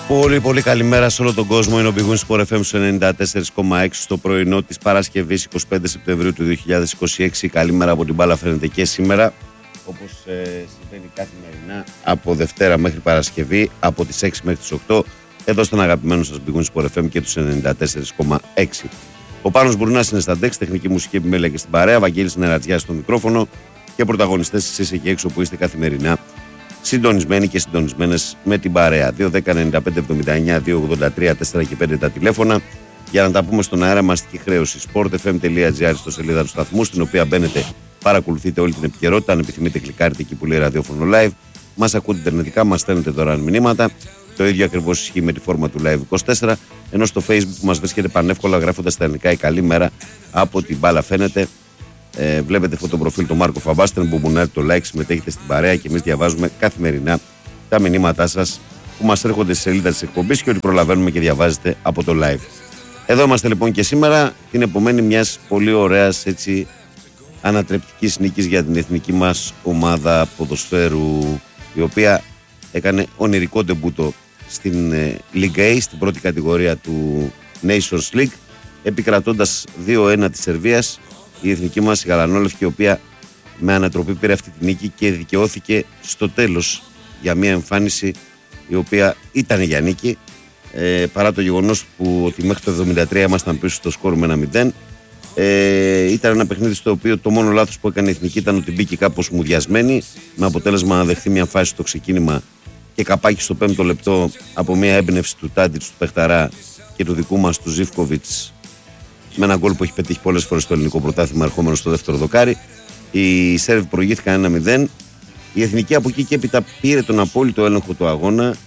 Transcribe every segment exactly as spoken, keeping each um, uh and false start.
Πολύ πολύ καλημέρα σε όλο τον κόσμο. Είναι ο Big Win Sport εφ εμ στο ενενήντα τέσσερα κόμμα έξι στο πρωινό της Παρασκευής εικοστή πέμπτη Σεπτεμβρίου του δύο χιλιάδες είκοσι έξι. Καλημέρα από την μπάλα φαίνεται και σήμερα, όπως ε, συμβαίνει καθημερινά από Δευτέρα μέχρι Παρασκευή, από τις έξι μέχρι τις οκτώ, εδώ στον αγαπημένο σας Big Win Sport εφ εμ και τους ενενήντα τέσσερα κόμμα έξι. Ο Πάνος Μπουρνάς είναι στα ντεξ, τεχνική μουσική επιμέλεια και στην παρέα, Βαγγέλης Νερατζιάς στο μικρόφωνο και πρωταγωνιστές εσείς εκεί έξω που είστε καθημερινά συντονισμένοι και συντονισμένες με την παρέα. δύο δέκα ενενήντα πέντε εβδομήντα εννιά δύο ογδόντα τρία τέσσερα και πέντε τα τηλέφωνα για να τα πούμε στον αέρα. Μαστική χρέωση sport εφ εμ τελεία τζι άρ στο σελίδα του σταθμού, στην οποία μπαίνετε, παρακολουθείτε όλη την επικαιρότητα. Αν επιθυμείτε, κλικάρετε εκεί που λέει ραδιόφωνο live. Μας ακούτε ιντερνετικά, μας στέλνετε δωρεάν μηνύματα. Το ίδιο ακριβώς ισχύει με τη φόρμα του live είκοσι τέσσερα. Ενώ στο Facebook μας βρίσκεται πανεύκολα γράφοντας τα ελληνικά η καλή μέρα από την μπάλα φαίνεται. Ε, βλέπετε αυτό το προφίλ του Μάρκο Φαμπάστεν που μπουνάρει το like, συμμετέχετε στην παρέα και εμείς διαβάζουμε καθημερινά τα μηνύματά σας που μας έρχονται στη σελίδα της εκπομπής και ότι προλαβαίνουμε και διαβάζετε από το live. Εδώ είμαστε λοιπόν και σήμερα, την επομένη μιας πολύ ωραίας έτσι ανατρεπτικής νίκης για την εθνική μας ομάδα ποδοσφαίρου, η οποία έκανε ονειρικό ντεμπούτο στην ε, Ligue A, στην πρώτη κατηγορία του Nations League, επικρατώντας δύο ένα της Σερβίας. Η εθνική μας η γαλανόλευκη, η οποία με ανατροπή πήρε αυτή τη νίκη και δικαιώθηκε στο τέλος για μια εμφάνιση η οποία ήταν για νίκη, ε, παρά το γεγονός που ότι μέχρι το εβδομήντα τρία ήμασταν πίσω στο σκορ με ένα μηδέν. Ε, ήταν ένα παιχνίδι στο οποίο το μόνο λάθος που έκανε η εθνική ήταν ότι μπήκε κάπως μουδιασμένη, με αποτέλεσμα να δεχθεί μια φάση στο ξεκίνημα και καπάκι στο πέμπτο λεπτό από μια έμπνευση του Τάντιτς, του Πεχταρά και του δικού μας του Ζίβκοβιτς, με ένα γκολ που έχει πετύχει πολλές φορές στο ελληνικό πρωτάθλημα, ερχόμενο στο δεύτερο δοκάρι. Οι Σέρβοι προηγήθηκαν ένα μηδέν. Η εθνική από εκεί και έπειτα πήρε τον απόλυτο έλεγχο του αγώνα.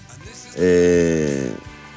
Ε,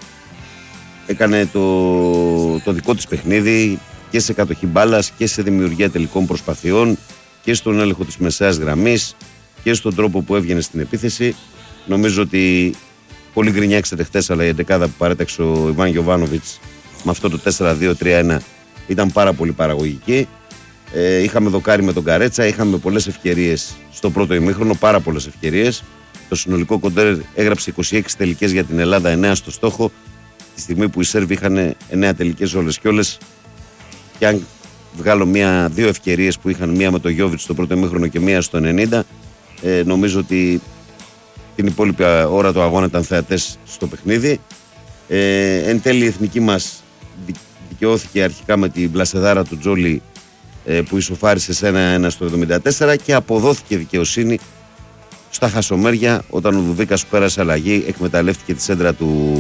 έκανε το, το δικό της παιχνίδι και σε κατοχή μπάλας και σε δημιουργία τελικών προσπαθειών και στον έλεγχο της μεσαίας γραμμής και στον τρόπο που έβγαινε στην επίθεση. Νομίζω ότι πολύ γκρινιάξατε χτες, αλλά η εντεκάδα που παρέταξε ο Ιβάν Γιοβάνοβιτς με αυτό το τέσσερα δύο τρία ένα ήταν πάρα πολύ παραγωγική. Ε, είχαμε δοκάρι με τον Καρέτσα, είχαμε πολλές ευκαιρίες στο πρώτο ημίχρονο, πάρα πολλές ευκαιρίες. Το συνολικό κοντέρ έγραψε είκοσι έξι τελικές για την Ελλάδα, εννέα στο στόχο, τη στιγμή που οι Σέρβοι είχαν εννέα τελικές όλες και όλες. Και αν βγάλω μία, δύο ευκαιρίες που είχαν, μία με τον Γιόβιτς στο πρώτο ημίχρονο και μία στο ενενήντα, ε, νομίζω ότι την υπόλοιπη ώρα του αγώνα ήταν θεατές στο παιχνίδι. Ε, εν τέλει η εθνική μας δικαιώθηκε αρχικά με την πλασεδάρα του Τζόλι, ε, που ισοφάρισε σε ένα ένα στο εβδομήντα τέσσερα, και αποδόθηκε δικαιοσύνη στα χασομέρια όταν ο Δουδίκας πέρασε αλλαγή, εκμεταλλεύτηκε τη σέντρα του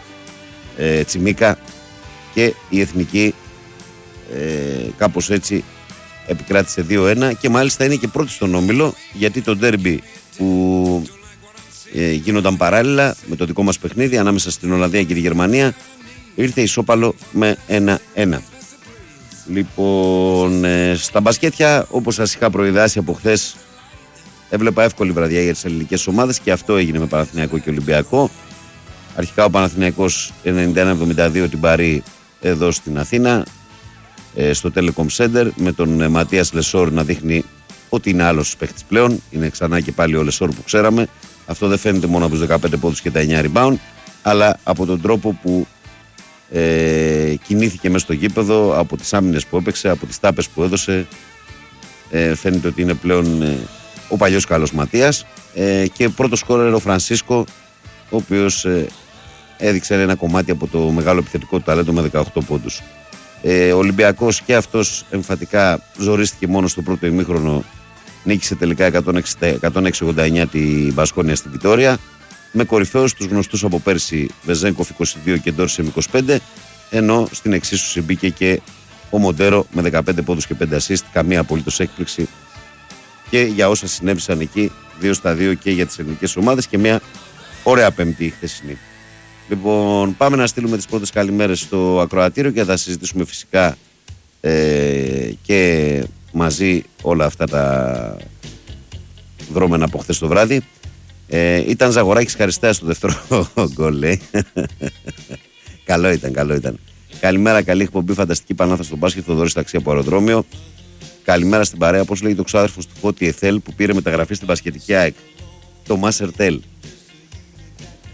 ε, Τσιμίκα και η εθνική ε, κάπως έτσι επικράτησε δύο ένα και μάλιστα είναι και πρώτη στον όμιλο, γιατί το ντέρμπι που ε, γίνονταν παράλληλα με το δικό μας παιχνίδι ανάμεσα στην Ολλανδία και τη Γερμανία ήρθε ισόπαλο με ένα ένα. Λοιπόν, ε, στα μπασκέτια, όπως σας είχα προειδάσει από χθες, έβλεπα εύκολη βραδιά για τις ελληνικές ομάδες και αυτό έγινε με Παναθηναϊκό και Ολυμπιακό. Αρχικά ο Παναθηναϊκός ενενήντα ένα εβδομήντα δύο την πάρει εδώ στην Αθήνα, ε, στο Telecom Center, με τον ε, Ματίας Λεσόρ να δείχνει ότι είναι άλλος παίχτης πλέον. Είναι ξανά και πάλι ο Λεσόρ που ξέραμε. Αυτό δεν φαίνεται μόνο από τους δεκαπέντε πόντους και τα εννιά rebound, αλλά από τον τρόπο που ε, κινήθηκε μέσα στο γήπεδο, από τις άμυνες που έπαιξε, από τις τάπες που έδωσε. Ε, φαίνεται ότι είναι πλέον ε, ο παλιός καλός Ματίας. Ε, και πρώτο σκόρερ ο Φρανσίσκο, ο οποίος ε, έδειξε ένα κομμάτι από το μεγάλο επιθετικό του ταλέντο με δεκαοκτώ πόντους. Ε, ο Ολυμπιακός και αυτός εμφατικά ζορίστηκε μόνο στο πρώτο ημίχρονο. Νίκησε τελικά εκατόν έξι ογδόντα εννιά τη Μπασκόνια στη Βιτόρια, με κορυφαίους τους γνωστούς από πέρσι Βεζέγκοφ είκοσι δύο και Ντόρσεμ είκοσι πέντε, ενώ στην εξίσωση μπήκε και ο Μοντέρο με δεκαπέντε πόντους και πέντε assist, καμία απολύτως έκπληξη και για όσα συνέβησαν εκεί, δύο στα δύο και για τις ελληνικές ομάδες και μια ωραία πέμπτη χθεσινή. Λοιπόν, πάμε να στείλουμε τις πρώτες καλημέρες στο ακροατήριο και θα τα συζητήσουμε φυσικά ε, και μαζί όλα αυτά τα δρόμενα από χθες το βράδυ. Ε, ήταν Ζαγοράκης Χαριστέας στο δεύτερο γκολ, λέει. Καλό ήταν, καλό ήταν. Καλημέρα, καλή εκπομπή, φανταστική πανάθα στον μπάσκετ, το Θοδωρής Ταξί από αεροδρόμιο. Καλημέρα στην παρέα, πώς λέγει το ξάδερφος του Φώτη Εθέλ που πήρε μεταγραφή στην μπασκετική ΑΕΚ, το Μάσερ Τελ.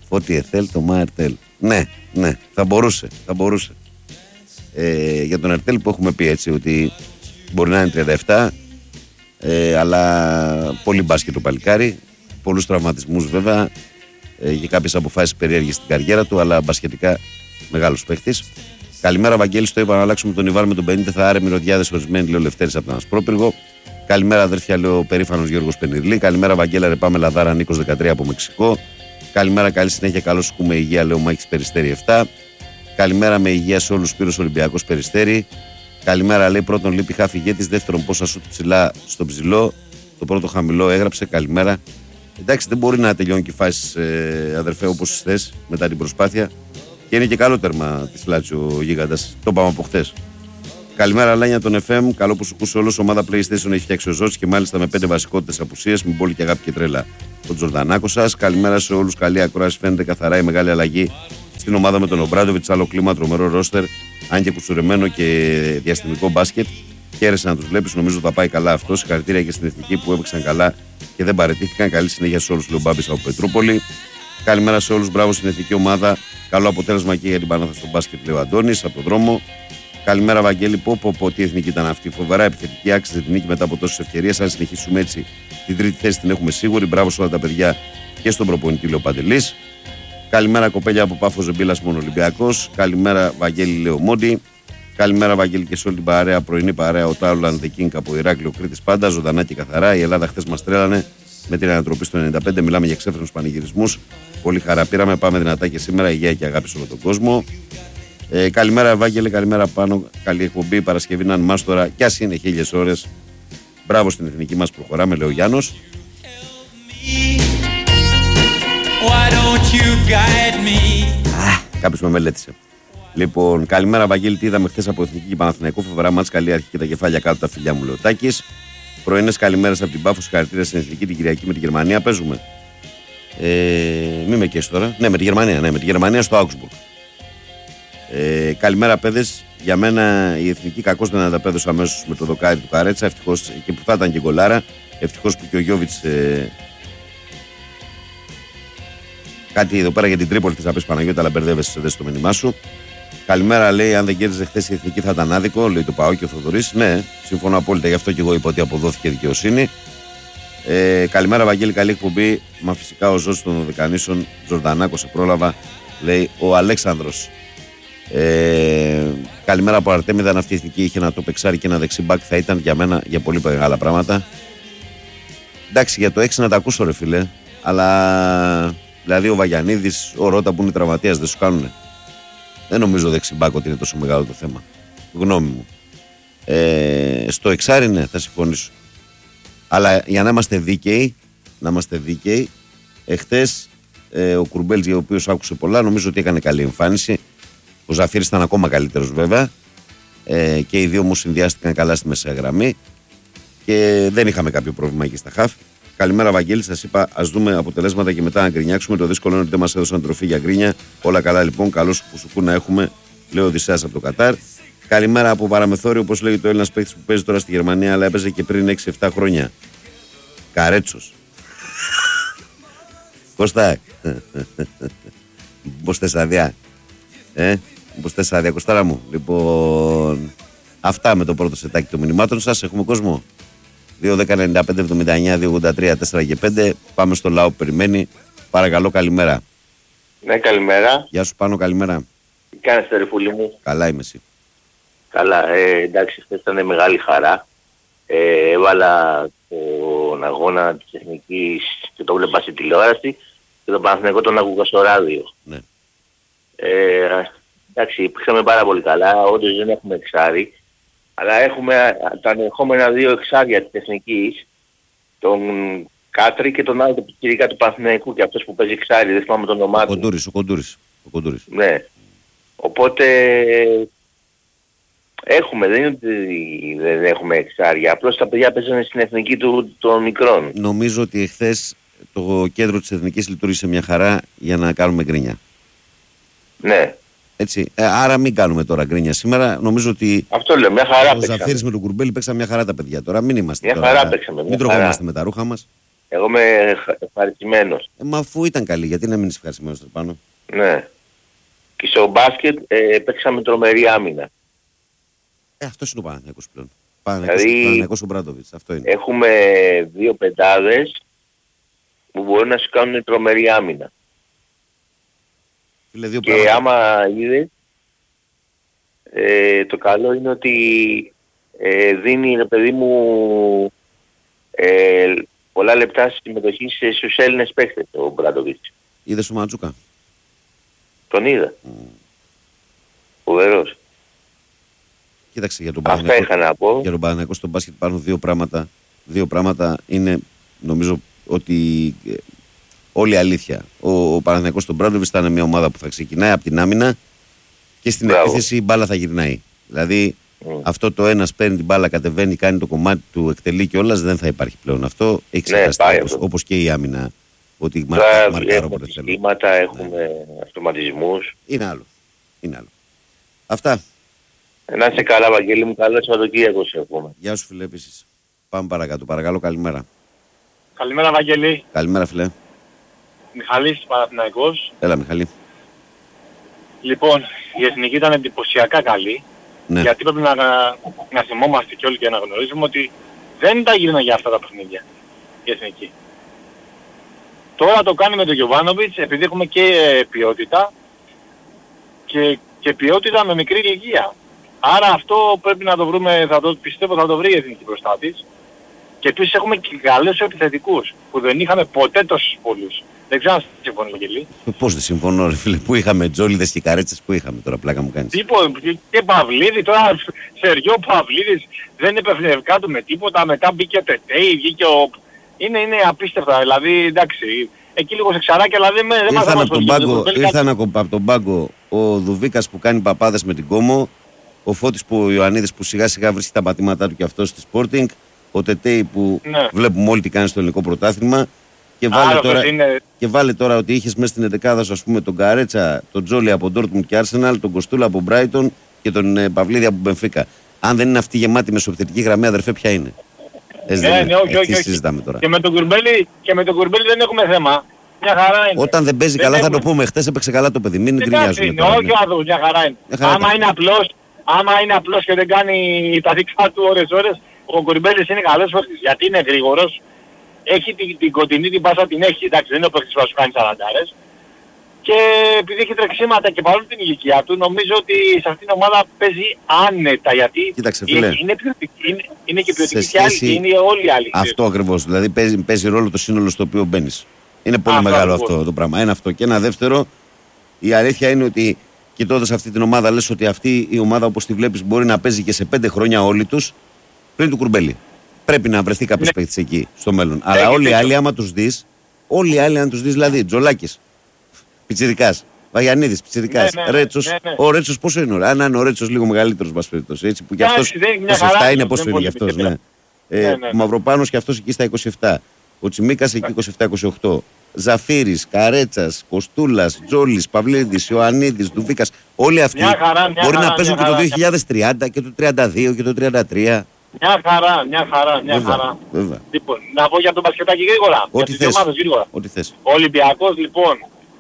Φώτη Εθέλ, το Μα Ερτέλ. Ναι, ναι, θα μπορούσε. Θα μπορούσε. Ε, για τον Ερτέλ που έχουμε πει έτσι ότι μπορεί να είναι τριάντα επτά, ε, αλλά πολύ μπάσκετ το παλικάρι. Πολλούς τραυματισμούς βέβαια, ε, για κάποιες αποφάσεις περίεργες στην καριέρα του, αλλά μπασκετικά μεγάλος παίχτης. Καλημέρα, Βαγγέλη. Το είπα να αλλάξουμε τον Ιβάν με τον πενήντα. Θα άρε μυρωδιάδες ορισμένοι, λέει ο Λευτέρης από τον Ασπρόπυργο. Καλημέρα, αδέρφια, λέει ο περήφανος Γιώργος Πενιρλή. Καλημέρα, Βαγγέλα, ρε πάμε Λαδάρα, Νίκος δεκατρία από Μεξικό. Καλημέρα, καλή συνέχεια, καλώς ακούμε υγεία, λέει ο Μάκης Περιστέρη επτά. Καλημέρα με υγεία σε όλους, Σπύρος Ολυμπιακός Περιστέρη. Καλημέρα, λέει πρώτον λείπει χάφη ηγέτης, δεύτερον πόσα σουτ ψηλά στο ψηλό. Το πρώτο χαμηλό έγραψε. Καλημέρα. Εντάξει, δεν μπορεί να τελειώνει και η φάση, ε, αδερφέ, όπως θες μετά την προσπάθεια. Και είναι και καλό τέρμα τη Λάτσιο ο Γίγαντας. Το είπαμε από χτες. Καλημέρα, Λάνια των εφ εμ. Καλό που σου ακούσε όλο. Ομάδα PlayStation έχει φτιάξει ο Ζώτης και μάλιστα με πέντε βασικότητες απουσίες. Μην πόλη και αγάπη και τρέλα τον Τζορδανάκο σας. Καλημέρα σε όλους. Καλή ακρόαση. Φαίνεται καθαρά η μεγάλη αλλαγή στην ομάδα με τον Ομπράντοβιτς. Άλλο κλίμα, τρομερό ρόστερ. Αν και κουσουρεμένο και διαστημικό μπάσκετ. Χαίρεσαι να τους βλέπεις. Νομίζω θα πάει καλά αυτό. Συγχαρητήρια και στην εθνική που έπαιξαν καλά και δεν παραιτήθηκαν. Καλή συνέχεια σε όλους. Λεμπάμπης από Πετρούπολη. Καλημέρα σε όλους. Μπράβο στην εθνική ομάδα. Καλό αποτέλεσμα και για την Πανάθα στο μπάσκετ, λέει ο Αντώνης από τον δρόμο. Καλημέρα, Βαγγέλη. Πω, πω, πω, τι εθνική ήταν αυτή. Φοβερά επιθετική, άξιζε την νίκη μετά από τόσες ευκαιρίες. Αν συνεχίσουμε έτσι, την τρίτη θέση την έχουμε σίγουρη. Μπράβο σε όλα τα παιδιά και στον προπονητή, λέει ο Παντελής. Καλημέρα, κοπέλια από Πάφο Ζεμπίλας, μόνο Ολυμπιακός. Καλημέρα, Βαγγέλη, λέει ο Μόντι. Καλημέρα, Βαγγέλη, και σε όλη την παρέα, πρωινή παρέα. Ο Τάουλαν Δεκίνγκ από Ηράκλειο Κρήτης πάντα. Ζωντανά και καθαρά. Η Ελλάδα χθες μας τρέλανε με την ανατροπή στο ενενήντα πέντε. Μιλάμε για ξέφρενους πανηγυρισμούς. Πολύ χαρά πήραμε. Πάμε δυνατά και σήμερα. Υγεία και αγάπη σε όλο τον κόσμο. Ε, καλημέρα, Ευάγγελε. Καλημέρα πάνω. Καλή εκπομπή. Παρασκευή να είναι μάστορα. Κι ας είναι χίλιες ώρες. Μπράβο στην εθνική μας. Προχωράμε, λέει ο Γιάννος. Κάποιος με μελέτησε. Λοιπόν, καλημέρα, Βαγγέλη. Τι είδαμε χθες από Εθνική και Παναθηναϊκό. Φοβερά μάτς. Καλή αρχή και τα κεφάλια κάτω τα φιλιά μου, λέει ο Τάκης. Πρωινές καλημέρες από την Πάφο. Συγχαρητήρια στην Εθνική την Κυριακή με τη Γερμανία. Παίζουμε. Ε, μη με καίσεις τώρα. Ναι, με τη Γερμανία. Ναι, με τη Γερμανία στο Augsburg. Ε, καλημέρα, παιδες. Για μένα η Εθνική κακώς δεν ανταπέδωσε αμέσως με το δοκάρι του Καρέτσα. Ευτυχώς και που θα ήταν και γκολάρα. Ευτυχώς που και ο Γιώβιτς. Ε, κάτι εδώ πέρα για την Τρίπολη θες να πεις, Παναγιώτη, αλλά μπερδεύεσαι δε στο μήνυμά σου. Καλημέρα, λέει. Αν δεν κέρδιζε χθες η Εθνική θα ήταν άδικο, λέει το ΠΑΟ και ο Θοδωρής. Ναι, συμφωνώ απόλυτα, γι' αυτό και εγώ είπα ότι αποδόθηκε δικαιοσύνη. Ε, καλημέρα, Βαγγέλη, καλή εκπομπή. Μα φυσικά ο Ζώσης των Δεκανήσων, Τζορδανάκο σε πρόλαβα, λέει ο Αλέξανδρος. Ε, καλημέρα από Αρτέμιδα. Αν αυτή η Εθνική είχε ένα το πεξάρι και ένα δεξί μπακ, θα ήταν για μένα για πολύ μεγάλα πράγματα. Εντάξει, για το έξι να τα ακούσω, ρε φίλε, αλλά δηλαδή ο Βαγιανίδης, ο Ρώτα που είναι τραυματίας, δεν σου κάνουνε. Δεν νομίζω δεξιμπάκ ότι είναι τόσο μεγάλο το θέμα. Γνώμη μου. Ε, στο εξάρι, ναι, θα συμφωνήσω. Αλλά για να είμαστε δίκαιοι, να είμαστε δίκαιοι, εχθές ε, ο Κουρμπέλτζη, ο οποίος άκουσε πολλά, νομίζω ότι έκανε καλή εμφάνιση. Ο Ζαφύρης ήταν ακόμα καλύτερος βέβαια. Ε, και οι δύο μου συνδυάστηκαν καλά στη μεσαία γραμμή. Και δεν είχαμε κάποιο πρόβλημα εκεί στα χαφ. Καλημέρα, Βαγγέλη. Σας είπα, ας δούμε αποτελέσματα και μετά να γκρινιάξουμε. Το δύσκολο είναι ότι δεν μας έδωσαν τροφή για γκρίνια. Όλα καλά λοιπόν. Καλώς που σου να έχουμε, λέει ο Οδυσσέας από το Κατάρ. Καλημέρα από Παραμεθόριο, όπως λέγει το Έλληνας παίκτης που παίζει τώρα στη Γερμανία, αλλά έπαιζε και πριν έξι εφτά χρόνια. Καρέτσος. Κώστα. Πώς θες άδεια. Ε, πώς θες άδεια, Κωστάρα μου. Λοιπόν, αυτά με το πρώτο σετάκι των μηνυμάτων σας. Έχουμε κόσμο. δύο δέκα ενενήντα πέντε εβδομήντα εννιά δύο ογδόντα τρία τέσσερα και πέντε. Πάμε στο λαό που περιμένει. Παρακαλώ, καλημέρα. Ναι, καλημέρα. Γεια σου, Πάνο, καλημέρα. Τι κάνεις, τερεφούλη μου? Καλά είμαι, εσύ? Καλά, ε, εντάξει, χθες ήταν μεγάλη χαρά. Ε, έβαλα τον αγώνα της Εθνικής και το βλέπα στη τηλεόραση και τον Παναθηναϊκό τον άκουγα στο ράδιο. Ναι. Ε, εντάξει, πήγαμε πάρα πολύ καλά, όντως δεν έχουμε εξάρι, αλλά έχουμε τα ανεχόμενα δύο εξάρια της Εθνικής, τον Κάτρη και τον άλλο του πιτσιρικά του Παναθηναϊκού, και αυτός που παίζει εξάρι, δεν θυμάμαι το όνομά του. Κοντούρης, ο Κοντούρης. Ο Κοντούρης. Ναι. Οπότε έχουμε, δεν είναι ότι δεν έχουμε εξάρια, απλώς τα παιδιά παίζουν στην Εθνική του των μικρών. Νομίζω ότι εχθές το κέντρο της Εθνικής λειτουργήσε μια χαρά για να κάνουμε γκρίνια. Ναι. Έτσι. Ε, άρα μην κάνουμε τώρα γκρίνια σήμερα. Νομίζω ότι αυτό λέω, μια χαρά ο Ζαφύρης με τον Κουρμπέλη παίξαν μια χαρά τα παιδιά τώρα. Μην είμαστε μια τώρα, χαρά παίξαμε. Μην τρογόμαστε με τα ρούχα μας. Εγώ είμαι ευχαριστημένος. Ε, μα αφού ήταν καλή, γιατί να μην είσαι ευχαριστημένος τώρα πάνω. Ναι. Και στο μπάσκετ ε, παίξαμε τρομερή άμυνα. Ε, αυτός είναι ο Παναθηναϊκός πλέον. Παναθηναϊκός, Δηλαδή, Παναθηναϊκός ο Μπράντοβιτς, αυτό είναι. Έχουμε δύο πεντάδες που μπορεί να σου κάνουν τρομερή άμυνα. Φίλε, δύο Και πράγματα. άμα είδες, ε, το καλό είναι ότι ε, δίνει, ρε παιδί μου, ε, πολλά λεπτά συμμετοχή σε- στους Έλληνες παίκτες ο Μπράντοβιτς. Είδες τον Ματζούκα. Τον είδα. Mm. Φοβερός. Κοίταξε, για τον Αυτά Παναθηναϊκό, είχα να πω. για τον Παναθηναϊκό στο μπάσκετ υπάρχουν δύο πράγματα. Δύο πράγματα είναι, νομίζω, ότι ε, όλη η αλήθεια. Ο, ο Παναθηναϊκός στον Μπράντοβιτς θα είναι μια ομάδα που θα ξεκινάει από την άμυνα και στην Μπράβο. επίθεση η μπάλα θα γυρνάει. Δηλαδή Mm. αυτό το ένας παίρνει την μπάλα, κατεβαίνει, κάνει το κομμάτι του, εκτελεί κιόλας, δεν θα υπάρχει πλέον. Αυτό έχει ξεχαστεί, πάει όπως, αυτό. όπως και η άμυνα. Ότι Τώρα μαρκάρω, μαρκάρω έχουμε όποτε θέλω. συστήματα, έχουμε αυτοματισμούς. Είναι άλλο. Είναι άλλο. Αυτά. Να είσαι καλά, Βαγγέλη μου, καλό Σαββατοκύριακο σε εύχομαι. Γεια σου, φίλε, επίσης. Πάμε παρακάτω. Παρακαλώ, καλημέρα. Καλημέρα, Βαγγέλη. Καλημέρα, φίλε. Μιχαλής Παναθηναϊκός. Έλα, Μιχαλή. Λοιπόν, η Εθνική ήταν εντυπωσιακά καλή. Ναι. Γιατί πρέπει να, να θυμόμαστε και όλοι και να γνωρίζουμε ότι δεν τα γίνανε για αυτά τα παιχνίδια η Εθνική. Τώρα το κάνει με τον Γιοβάνοβιτς επειδή έχουμε και ε, ποιότητα και, και ποιότητα με μικρή ηλικία. Άρα αυτό πρέπει να το βρούμε, θα το, πιστεύω θα το βρει η Εθνική μπροστά της. Και επίσης έχουμε και καλούς επιθετικούς που δεν είχαμε ποτέ τόσους πολλούς. Δεν ξέρω αν συμφωνείς, Βαγγελή. Ε, Πώς δεν συμφωνώ, ρε φίλε, που είχαμε τζόλιδες και καρέτσες που είχαμε τώρα, πλάκα μου κάνεις. Τίποτα, και Παυλίδη, τώρα Σεργιό Παυλίδης δεν έπεφνε κάτω με τίποτα, μετά μπήκε ο Τετέι, βγήκε ο... Είναι, είναι απίστευτα, δηλαδή εντάξει, εκεί λίγο σε ξαράκι, αλλά δεν, δεν μας Ήρθαν από τον απασχολεί. πάγκο, Δεν ήρθαν από από τον πάγκο ο Δουβίκας που κάνει παπάδες με την Κόμο, ο Φώτης που ο Ιωαννίδης που σιγά σιγά βρίσκει τα πατήματά του και αυτός στη Sporting, ο Τετέι που Ναι. βλέπουμε όλοι τι κάνει στο ελληνικό πρωτάθλημα και βάλε, Άρα, τώρα, είναι... και βάλε τώρα ότι είχες μέσα στην εντεκάδα σου, ας πούμε, τον Καρέτσα, τον Τζόλι από Ντόρτμουντ και Arsenal, τον Κοστούλα από Brighton και τον ε, Παυλίδη από Μπενφίκα. Αν δεν είναι αυτή γεμάτη μεσοεπιθετική γραμμή, αδερφέ, ποια είναι? Έτσι Ναι, δεν ναι, είναι? όχι, Ε, όχι, τι όχι. συζητάμε τώρα. Και με τον Κουρμπέλη, και με τον Κουρμπέλη δεν έχουμε θέμα. Μια χαρά είναι. Όταν δεν παίζει καλά θα το έχουμε. πούμε. Χτες έπαιξε καλά το παιδί. Μην Εντάξει γκρινιάζουμε είναι, τώρα. όχι ναι. ο άνθρωπος, μια χαρά είναι. Μια χαρά άμα, τα- είναι απλός, άμα είναι απλός και δεν κάνει τα δικά του ώρες ώρες, ο Κουρμπέλης είναι καλός παίκτης. Γιατί είναι γρήγορος, έχει την, την κοντινή την πάσα την έχει, εντάξει δεν είναι ο παίκτης που θα σου κάνει σαραντάρες. Και επειδή έχει τρεξίματα και παρόλο την ηλικία του, νομίζω ότι σε αυτήν την ομάδα παίζει άνετα. Γιατί Κοίταξε, είναι, φίλε. είναι, ποιοτική- είναι, είναι και ποιοτική Σε και άλλη, σχέση- είναι όλοι οι άλλοι. Αυτό ακριβώς. Δηλαδή παίζει, παίζει ρόλο το σύνολο στο οποίο μπαίνει. Είναι πολύ Αυτό μεγάλο ακριβώς. αυτό το πράγμα. Ένα αυτό. Και ένα δεύτερο, η αλήθεια είναι ότι κοιτώντας αυτή την ομάδα, λες ότι αυτή η ομάδα όπως τη βλέπεις μπορεί να παίζει και σε πέντε χρόνια όλοι τους πριν του Κουρμπέλη. Πρέπει να βρεθεί κάποιος Ναι. παίκτης εκεί στο μέλλον. Αλλά Έχει όλοι οι δίκιο. άλλοι, άμα τους δεις, όλοι οι άλλοι, αν τους δεις, δηλαδή Τζολάκης, Πιτσιρικάς, Βαγιανίδης, Πιτσιρικάς, Ναι, ναι, Ρέτσος. ναι, ναι. Ο Ρέτσος πόσο είναι, ωραία, αν είναι ο Ρέτσος λίγο μεγαλύτερος, μας περιπτώσει, έτσι, που κι Εντάξει, αυτός δεν είναι μια είκοσι επτά χαρά, είναι, δεν πόσο είναι πολύ γι' αυτός, μικρή. ναι. Ε, Ναι, ναι, ναι. Μαυροπάνος και αυτός εκεί στα είκοσι επτά. Ο Τσιμίκας εκεί είκοσι επτά είκοσι οκτώ. Ζαφύρης, Καρέτσας, Κοστούλας, Τζόλης, Παυλίδης, Ιωαννίδης, Δουβίκας. Όλοι αυτοί Μια χαρά, μια μπορεί χαρά, να παίζουν μια και το χαρά. δύο χιλιάδες τριάντα και το τριάντα δύο και το τριάντα τρία. Μια χαρά, μια χαρά, μια Βέβαια, χαρά. βέβαια. Λοιπόν, να πω για τον μπασκετάκι γρήγορα. Ό,τι για τις θες. ομάδες γρήγορα. Ό,τι θες. Ο Ολυμπιακός λοιπόν,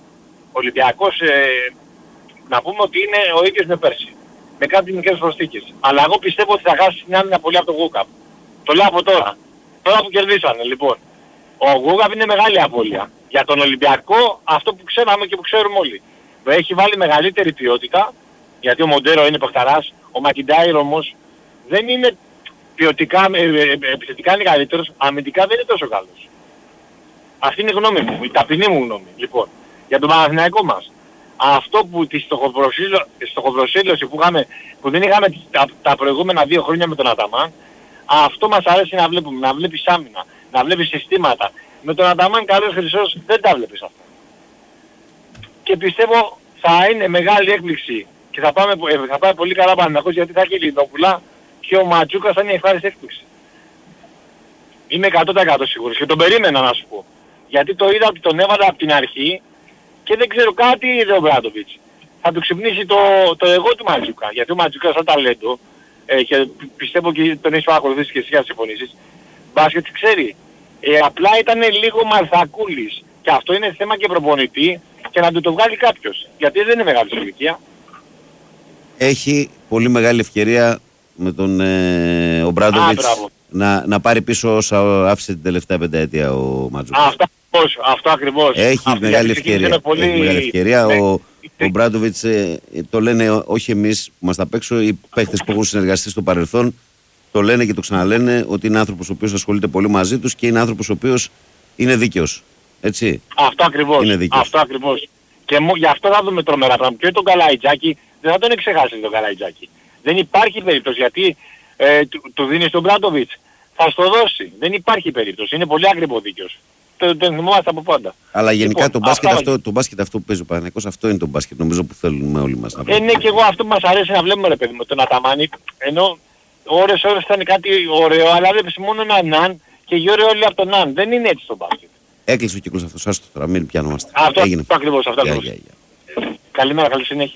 ο Ολυμπιακός ε, να πούμε ότι είναι ο ίδιος με πέρσι. Με κάτι μικρές προσθήκες. Αλλά εγώ πιστεύω ότι θα χάσει την άμυνα πολύ από τον Γούκαπ. Το λέω από τώρα. Τώρα που κερδίσανε λοιπόν. Ο Γούκαπ είναι μεγάλη απώλεια. Για τον Ολυμπιακό αυτό που ξέραμε και που ξέρουμε όλοι. Έχει βάλει μεγαλύτερη ποιότητα, γιατί ο Μοντέρο είναι παιχταράς, ο Μακιντάιρ όμως δεν είναι ποιοτικά, ε, ε, ε, επιθετικά είναι καλύτερος, αμυντικά δεν είναι τόσο καλός. Αυτή είναι η γνώμη μου, η ταπεινή μου γνώμη. Λοιπόν, για τον Παναθηναϊκό μας. Αυτό που τη στοχοπροσύλλο- στοχοπροσύλλωση που, είχαμε, που δεν είχαμε τα, τα προηγούμενα δύο χρόνια με τον Αταμάν, αυτό μας αρέσει να βλέπουμε, να βλέπεις άμυνα, να βλέπεις συστήματα. Με τον Αταμάν καλός χρυσός δεν τα βλέπεις αυτά. Και πιστεύω θα είναι μεγάλη έκπληξη και θα, πάμε, ε, θα πάει πολύ καλά Παναθηναϊκός γιατί θα έχει η Λινόπουλα και ο Ματζούκας θα είναι η ευχάριστη έκπληξη. Είμαι εκατό τοις εκατό σίγουρος και τον περίμενα να σου πω. Γιατί το είδα ότι τον έβαλα από την αρχή και δεν ξέρω κάτι είδε ο Μπράντοβιτς. Θα του ξυπνήσει το, το εγώ του Ματζούκα. Γιατί ο Ματζούκας σαν ταλέντο ε, και πι- πιστεύω και τον έχεις παρακολουθήσει και εσύ να συμφωνήσεις. Μπάσκετ ξέρει. Ε, απλά ήταν λίγο μαρθακούλης. Και αυτό είναι θέμα και προπονητή και να του το βγάλει κάποιος. Γιατί δεν είναι μεγάλη ηλικία. Έχει πολύ μεγάλη ευκαιρία με τον ε, Ομπράντοβιτς να, να πάρει πίσω όσα άφησε την τελευταία πενταετία ο Μαντζούκας. Αυτό ακριβώς. Αυτό ακριβώς. Έχει αυτό μεγάλη ευκαιρία. Πολύ... Έχει μεγάλη ευκαιρία. Ναι. Ο, ο Μπράντοβιτς ε, το λένε όχι εμείς που είμαστε απ' έξω, οι παίχτες που έχουν συνεργαστεί στο παρελθόν το λένε και το ξαναλένε ότι είναι άνθρωπος ο οποίος ασχολείται πολύ μαζί τους και είναι άνθρωπος ο οποίος είναι δίκαιος. Έτσι. Αυτό ακριβώς. Αυτό ακριβώς. Και μου, γι' αυτό θα δούμε τρομερά πράγματα. Και τον Καλαϊτζάκη δεν θα τον εξεχάσει τον Καλαϊτζάκη. Δεν υπάρχει περίπτωση γιατί ε, του, του δίνει τον Μπράντοβιτς. Θα στο δώσει. Δεν υπάρχει περίπτωση. Είναι πολύ ακριβό δίκαιος. Το, το θυμόμαστε από πάντα. Αλλά γενικά λοιπόν, το, μπάσκετ αυτό, το μπάσκετ αυτό που παίζει ο Παναθηναϊκός, αυτό είναι το μπάσκετ νομίζω που θέλουμε όλοι μας να βλέπουμε. Ε, ναι, και εγώ αυτό που μας αρέσει να βλέπουμε ρε παιδί με τον Αταμάνη. Ενώ ώρες ώρες ήταν κάτι ωραίο, αλλά βλέπεις μόνο έναν Ναν και γύρω όλοι από τον Ναν. Δεν είναι έτσι το μπάσκετ. Έκλεισε ο κύκλος αυτός, άστο τώρα, μην πιανόμαστε. Αυτό, αυτό ακριβώς, αυτό ακριβώς. Yeah, yeah, yeah. Καλημέρα, καλή συνέχεια.